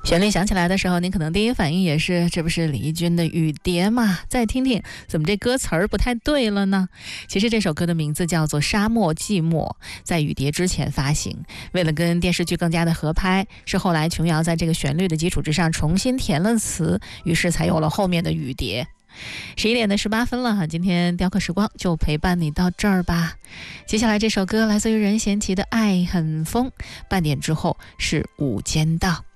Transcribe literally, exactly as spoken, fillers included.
旋律响起来的时候，您可能第一反应也是，这不是李翊君的《雨蝶》吗？再听听，怎么这歌词儿不太对了呢？其实这首歌的名字叫做《沙漠寂寞》，在《雨蝶》之前发行。为了跟电视剧更加的合拍，是后来琼瑶在这个旋律的基础之上重新填了词，于是才有了后面的《雨蝶》。十一点的十八分了哈，今天雕刻时光就陪伴你到这儿吧。接下来这首歌来自于任贤齐的《爱很疯》，半点之后是《无间道》。